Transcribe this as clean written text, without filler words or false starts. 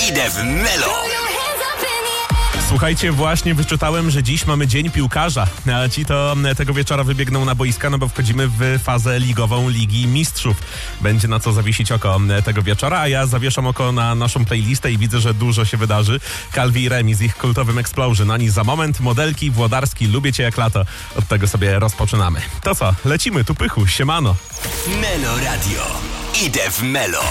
Idę w Melo. Słuchajcie, właśnie wyczytałem, że dziś mamy Dzień Piłkarza. A ci to tego wieczora wybiegną na boiska, no bo wchodzimy w fazę ligową Ligi Mistrzów. Będzie na co zawiesić oko tego wieczora, a ja zawieszam oko na naszą playlistę i widzę, że dużo się wydarzy. Calvi i Remi z ich kultowym Explosion. Ani za moment, Modelki, Włodarski, Lubię Cię jak lato. Od tego sobie rozpoczynamy. To co, lecimy, tu pychu, siemano. Melo Radio. Idę w Melo.